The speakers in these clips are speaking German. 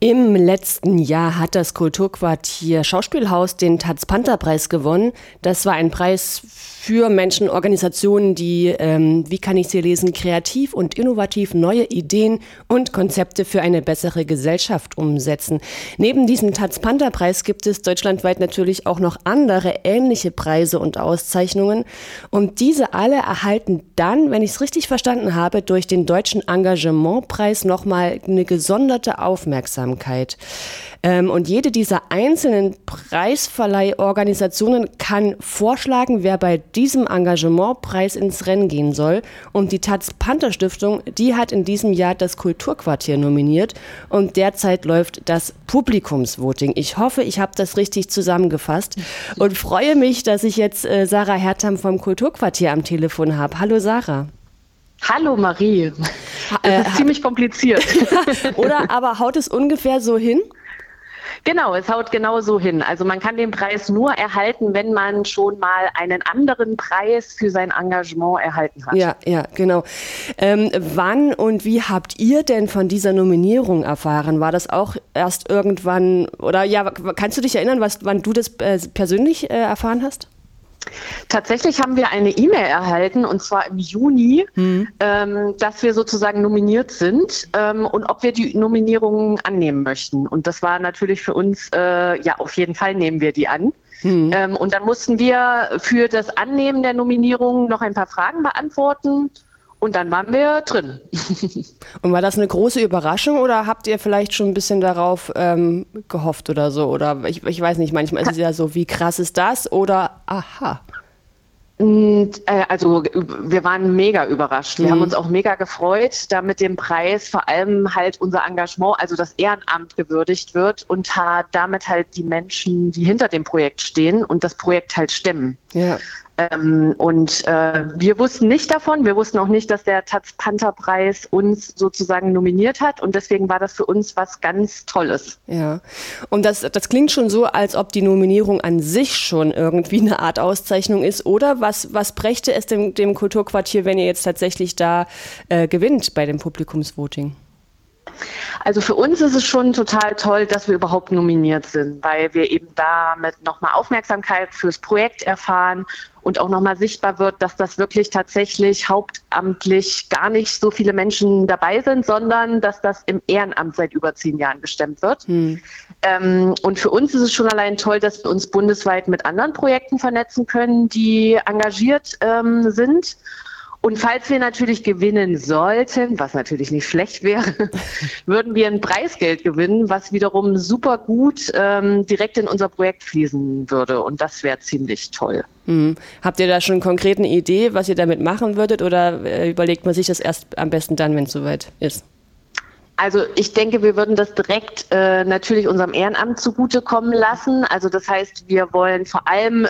Im letzten Jahr hat das Kulturquartier Schauspielhaus den Taz-Panther-Preis gewonnen. Das war ein Preis für Menschen, Organisationen, die, wie kann ich sie lesen, kreativ und innovativ neue Ideen und Konzepte für eine bessere Gesellschaft umsetzen. Neben diesem Taz-Panther-Preis gibt es deutschlandweit natürlich auch noch andere ähnliche Preise und Auszeichnungen. Und diese alle erhalten dann, wenn ich es richtig verstanden habe, durch den Deutschen Engagementpreis nochmal eine gesonderte Aufmerksamkeit. Und jede dieser einzelnen Preisverleihorganisationen kann vorschlagen, wer bei diesem Engagementpreis ins Rennen gehen soll. Und die Taz-Panther-Stiftung, die hat in diesem Jahr das Kulturquartier nominiert. Und derzeit läuft das Publikumsvoting. Ich hoffe, ich habe das richtig zusammengefasst und freue mich, dass ich jetzt Sarah Hertam vom Kulturquartier am Telefon habe. Hallo Sarah. Hallo Marie. Das ist ziemlich kompliziert. Oder aber haut es ungefähr so hin? Genau, es haut genau so hin. Also man kann den Preis nur erhalten, wenn man schon mal einen anderen Preis für sein Engagement erhalten hat. Ja, genau. Wann und wie habt ihr denn von dieser Nominierung erfahren? War das auch erst irgendwann, oder ja, kannst du dich erinnern, wann du das persönlich erfahren hast? Tatsächlich haben wir eine E-Mail erhalten, und zwar im Juni, dass wir sozusagen nominiert sind und ob wir die Nominierungen annehmen möchten. Und das war natürlich für uns, ja, auf jeden Fall nehmen wir die an. Und dann mussten wir für das Annehmen der Nominierung noch ein paar Fragen beantworten. Und dann waren wir drin. Und war das eine große Überraschung oder habt ihr vielleicht schon ein bisschen darauf gehofft oder so? Oder ich weiß nicht, manchmal ist es ja so, wie krass ist das? Oder aha. Also wir waren mega überrascht. Wir haben uns auch mega gefreut, da mit dem Preis vor allem halt unser Engagement, also das Ehrenamt gewürdigt wird und damit halt die Menschen, die hinter dem Projekt stehen und das Projekt halt stemmen. Ja. Wir wussten nicht davon, wir wussten auch nicht, dass der Taz-Panther-Preis uns sozusagen nominiert hat und deswegen war das für uns was ganz Tolles. Ja, und das klingt schon so, als ob die Nominierung an sich schon irgendwie eine Art Auszeichnung ist, oder? Was brächte es dem Kulturquartier, wenn ihr jetzt tatsächlich da gewinnt bei dem Publikumsvoting? Also für uns ist es schon total toll, dass wir überhaupt nominiert sind, weil wir eben damit nochmal Aufmerksamkeit fürs Projekt erfahren und auch nochmal sichtbar wird, dass das wirklich tatsächlich hauptamtlich gar nicht so viele Menschen dabei sind, sondern dass das im Ehrenamt seit über 10 Jahren gestemmt wird. Und für uns ist es schon allein toll, dass wir uns bundesweit mit anderen Projekten vernetzen können, die engagiert sind. Und falls wir natürlich gewinnen sollten, was natürlich nicht schlecht wäre, würden wir ein Preisgeld gewinnen, was wiederum super gut direkt in unser Projekt fließen würde. Und das wäre ziemlich toll. Habt ihr da schon konkret eine Idee, was ihr damit machen würdet? Oder überlegt man sich das erst am besten dann, wenn es soweit ist? Also ich denke, wir würden das direkt natürlich unserem Ehrenamt zugutekommen lassen. Also das heißt, wir wollen vor allem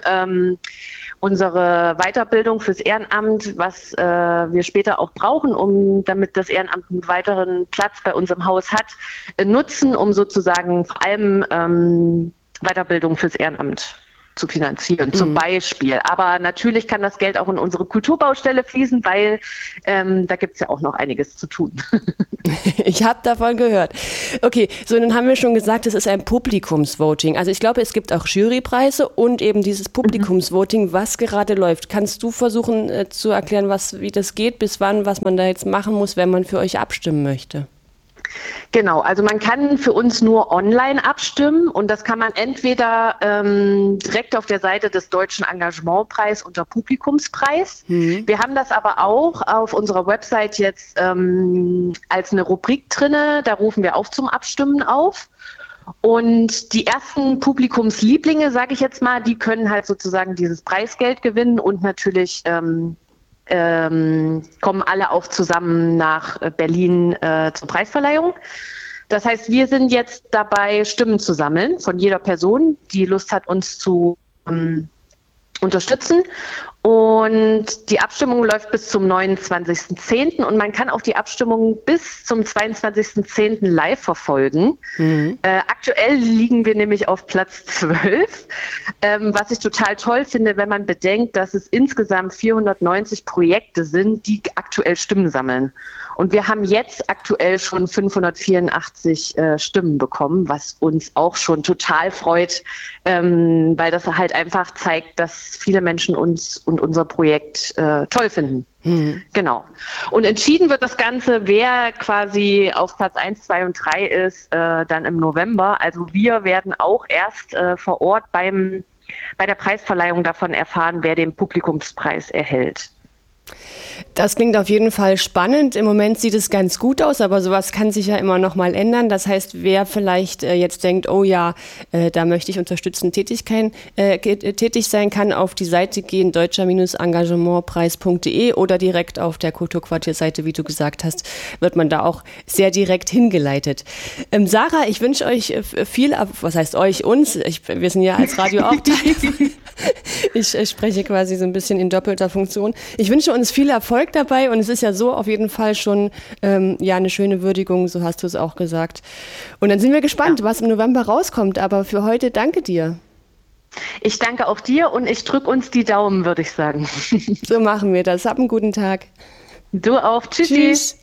unsere Weiterbildung fürs Ehrenamt, was wir später auch brauchen, damit das Ehrenamt einen weiteren Platz bei uns im Haus hat, nutzen, um sozusagen vor allem Weiterbildung fürs Ehrenamt zu finanzieren, zum Beispiel. Aber natürlich kann das Geld auch in unsere Kulturbaustelle fließen, weil da gibt es ja auch noch einiges zu tun. Ich habe davon gehört. Okay, so dann haben wir schon gesagt, es ist ein Publikumsvoting. Also ich glaube, es gibt auch Jurypreise und eben dieses Publikumsvoting, was gerade läuft. Kannst du versuchen zu erklären, wie das geht, bis wann, was man da jetzt machen muss, wenn man für euch abstimmen möchte? Genau, also man kann für uns nur online abstimmen und das kann man entweder direkt auf der Seite des Deutschen Engagementpreis unter Publikumspreis. Wir haben das aber auch auf unserer Website jetzt als eine Rubrik drinne, da rufen wir auch zum Abstimmen auf. Und die ersten Publikumslieblinge, sage ich jetzt mal, die können halt sozusagen dieses Preisgeld gewinnen und natürlich kommen alle auch zusammen nach Berlin zur Preisverleihung. Das heißt, wir sind jetzt dabei, Stimmen zu sammeln von jeder Person, die Lust hat, uns zu unterstützen. Und die Abstimmung läuft bis zum 29.10. und man kann auch die Abstimmung bis zum 22.10. live verfolgen. Aktuell liegen wir nämlich auf Platz 12, was ich total toll finde, wenn man bedenkt, dass es insgesamt 490 Projekte sind, die aktuell Stimmen sammeln. Und wir haben jetzt aktuell schon 584 Stimmen bekommen, was uns auch schon total freut, weil das halt einfach zeigt, dass viele Menschen uns und unser Projekt toll finden. Genau. Und entschieden wird das Ganze, wer quasi auf Platz 1, 2 und 3 ist, dann im November. Also wir werden auch erst vor Ort bei der Preisverleihung davon erfahren, wer den Publikumspreis erhält. Das klingt auf jeden Fall spannend. Im Moment sieht es ganz gut aus, aber sowas kann sich ja immer noch mal ändern. Das heißt, wer vielleicht jetzt denkt, oh ja, da möchte ich unterstützend tätig sein, kann auf die Seite gehen, deutscher-engagementpreis.de oder direkt auf der Kulturquartierseite, wie du gesagt hast, wird man da auch sehr direkt hingeleitet. Sarah, ich wünsche euch viel, was heißt euch, uns? Wir sind ja als Radio auch Teil. Ich spreche quasi so ein bisschen in doppelter Funktion. Ich wünsche uns viel Erfolg dabei und es ist ja so auf jeden Fall schon eine schöne Würdigung, so hast du es auch gesagt. Und dann sind wir gespannt, was im November rauskommt, aber für heute danke dir. Ich danke auch dir und ich drücke uns die Daumen, würde ich sagen. So machen wir das. Hab einen guten Tag. Du auch. Tschüssi. Tschüss.